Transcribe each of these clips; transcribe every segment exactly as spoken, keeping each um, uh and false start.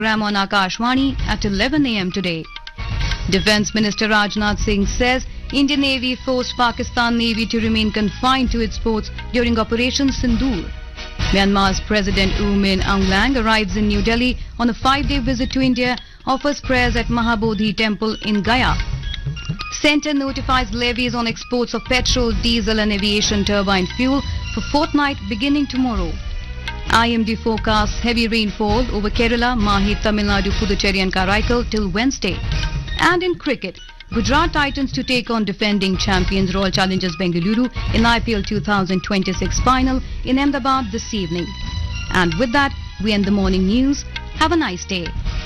program on Akashvani at eleven a m today. Defence Minister Rajnath Singh says Indian Navy forced Pakistan Navy to remain confined to its ports during Operation Sindoor. Myanmar's President U Min Aung Hlaing arrives in New Delhi on a five-day visit to India, offers prayers at Mahabodhi Temple in Gaya. Centre notifies levies on exports of petrol, diesel and aviation turbine fuel for fortnight beginning tomorrow. I M D forecasts heavy rainfall over Kerala, Mahi, Tamil Nadu, Puducherry and Karaikal till Wednesday. And in cricket, Gujarat Titans to take on defending champions Royal Challengers Bengaluru in I P L twenty twenty-six final in Ahmedabad this evening. And with that, we end the morning news. Have a nice day.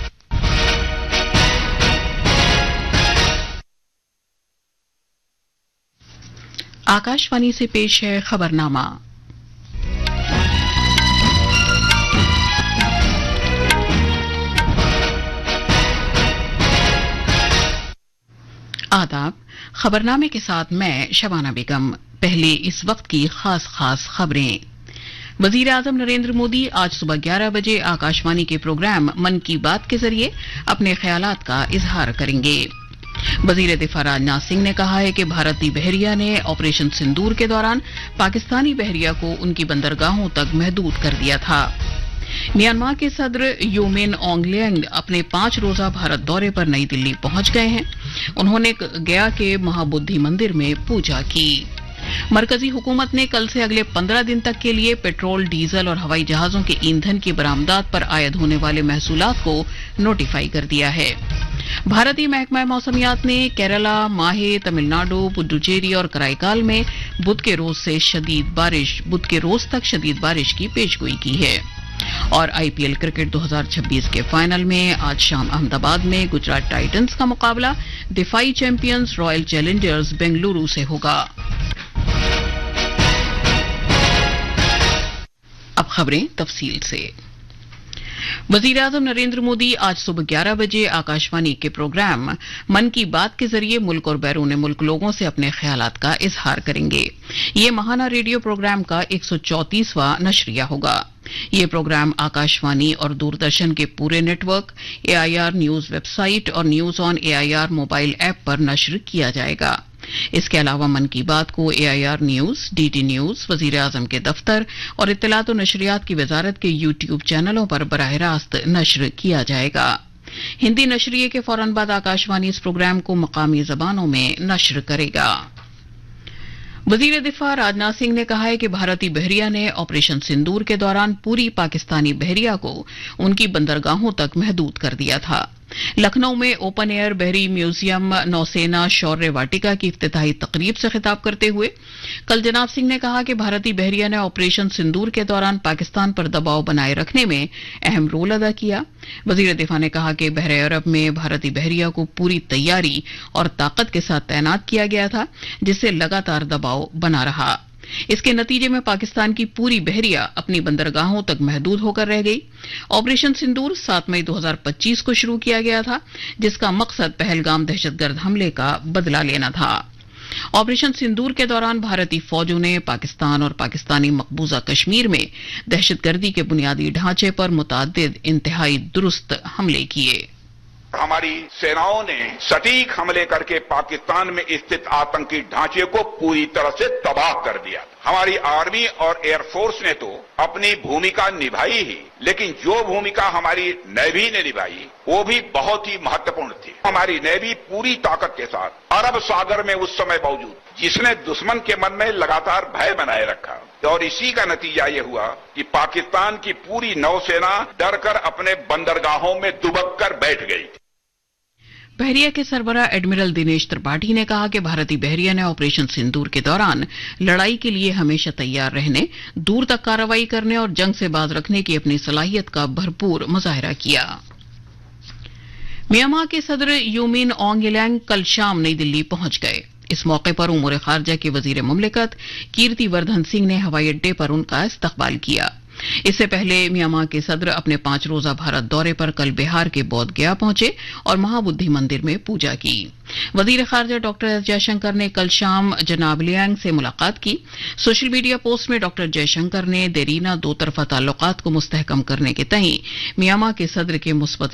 Akashvani से पेश है खबरनामा। आदाब, खबरनामे के साथ मैं शबाना बेगम। पहले इस वक्त की खास खास खबरें। वजीर आजम नरेंद्र मोदी आज सुबह ग्यारह बजे आकाशवाणी के प्रोग्राम मन की बात के जरिए अपने ख्यालात का इजहार करेंगे। वजीर दिफा राजनाथ सिंह ने कहा है कि भारतीय बहरिया ने ऑपरेशन सिंदूर के दौरान पाकिस्तानी बहरिया को उनकी बंदरगाहों तक महदूद कर दिया था। म्यांमार के सदर यू मिन ऑन्ग ह्लेंग अपने पांच रोजा भारत दौरे पर नई दिल्ली पहुंच गए हैं। उन्होंने गया के महाबोधि मंदिर में पूजा की। मरकजी हुकूमत ने कल से अगले पंद्रह दिन तक के लिए पेट्रोल, डीजल और हवाई जहाजों के ईंधन की बरामदात पर आयद होने वाले महसूलात को नोटिफाई कर दिया है। भारतीय महकमा मौसमियात ने केरला, माहे, तमिलनाडु, पुडुचेरी और कराईकाल में बुध के रोज से शदीद बारिश बुध के रोज तक शदीद बारिश की पेशगोई की है। और आईपीएल क्रिकेट दो हज़ार छब्बीस के फाइनल में आज शाम अहमदाबाद में गुजरात टाइटंस का मुकाबला दिफाई चैंपियंस रॉयल चैलेंजर्स बेंगलुरु से होगा। अब खबरें तफसील से। वजीर आजम नरेंद्र मोदी आज सुबह ग्यारह बजे आकाशवाणी के प्रोग्राम मन की बात के जरिए मुल्क और बैरून मुल्क लोगों से अपने ख्यालात का इजहार करेंगे। ये माहाना रेडियो प्रोग्राम का एक सौ चौंतीसवां नशरिया होगा। ये प्रोग्राम आकाशवाणी और दूरदर्शन के पूरे नेटवर्क, एआईआर न्यूज वेबसाइट और news on AIR mobile app पर नश्र किया जाएगा। इसके अलावा मन की बात को एआईआर न्यूज, डीडी न्यूज, वजीर आजम के दफ्तर और इत्तलात और नशरियात की वजारत के यूट्यूब चैनलों पर बराह रास्त नश्र किया जाएगा। हिंदी नशरिये के फौरन बाद आकाशवाणी इस प्रोग्राम को मकामी जबानों में नश्र करेगा। वजीर दिफा राजनाथ सिंह ने कहा है कि भारतीय बहरिया ने ऑपरेशन सिंदूर के दौरान पूरी पाकिस्तानी बहरिया को उनकी बंदरगाहों तक महदूद कर दिया था। लखनऊ में ओपन एयर बहरी म्यूजियम नौसेना शौर्य वाटिका की इफ्तिताही तकरीब से खिताब करते हुए कल जनाब सिंह ने कहा कि भारतीय बहरिया ने ऑपरेशन सिंदूर के दौरान पाकिस्तान पर दबाव बनाए रखने में अहम रोल अदा किया। वजीर दिफा ने कहा कि बहरे अरब में भारतीय बहरिया को पूरी तैयारी और ताकत के साथ तैनात किया गया था, जिससे लगातार दबाव बना रहा। इसके नतीजे में पाकिस्तान की पूरी बहरिया अपनी बंदरगाहों तक महदूद होकर रह गई। ऑपरेशन सिंदूर सात मई दो हज़ार पच्चीस को शुरू किया गया था, जिसका मकसद पहलगाम दहशतगर्द हमले का बदला लेना था। ऑपरेशन सिंदूर के दौरान भारतीय फौजों ने पाकिस्तान और पाकिस्तानी मकबूजा कश्मीर में दहशतगर्दी के बुनियादी ढांचे पर मुतअद्दिद इंतहाई दुरुस्त हमले किए। हमारी सेनाओं ने सटीक हमले करके पाकिस्तान में स्थित आतंकी ढांचे को पूरी तरह से तबाह कर दिया। हमारी आर्मी और एयरफोर्स ने तो अपनी भूमिका निभाई ही, लेकिन जो भूमिका हमारी नेवी ने निभाई वो भी बहुत ही महत्वपूर्ण थी। हमारी नेवी पूरी ताकत के साथ अरब सागर में उस समय मौजूद, जिसने दुश्मन के मन में लगातार भय बनाए रखा, और इसी का नतीजा ये हुआ कि पाकिस्तान की पूरी नौसेना डरकर अपने बंदरगाहों में दुबक कर बैठ गई। बहरिया के सरबराह एडमिरल दिनेश त्रिपाठी ने कहा कि भारतीय बहरिया ने ऑपरेशन सिंदूर के दौरान लड़ाई के लिए हमेशा तैयार रहने, दूर तक कार्रवाई करने और जंग से बाज रखने की अपनी सलाहियत का भरपूर मुजाहिरा किया। म्यांमार के सदर यू मिन ऑन्ग ह्लेंग कल शाम नई दिल्ली पहुंच गए। इस मौके पर उमूर खारजा के वजीर मुमलिकत कीर्ति वर्धन सिंह ने हवाई अड्डे पर उनका इस्तकबाल किया। इससे पहले म्यांमार के सदर अपने पांच रोजा भारत दौरे पर कल बिहार के बोध गया पहुंचे और महाबुद्धि मंदिर में पूजा की। वजीर खारजा डॉक्टर एस जयशंकर ने कल शाम जनाब लियांग से मुलाकात की। सोशल मीडिया पोस्ट में डॉक्टर जयशंकर ने देरीना दो तरफा ताल्लुकात को मुस्तहकम करने के तहत म्यांमार के सदर के मुस्बत